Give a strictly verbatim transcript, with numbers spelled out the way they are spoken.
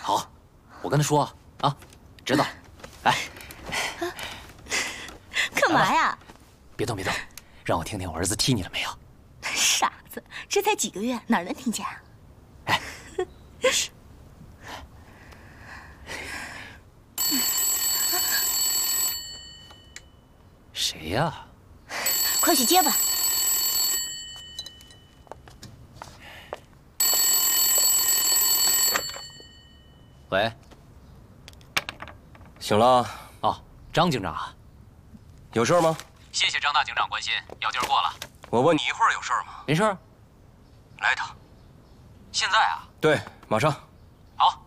好，我跟他说啊，知道了。来， 干嘛呀？ 别动别动，让我听听我儿子踢你了没有。 傻子，这才几个月，哪能听见啊？ 哎，嘘。谁呀？ 快去接吧。 喂。 醒了。 哦，张警长啊。 有事吗？ 谢谢张大警长关心，药劲儿过了。 我问你一会儿有事吗？ 没事儿。 来一趟。 现在啊？ 对，马上。 好。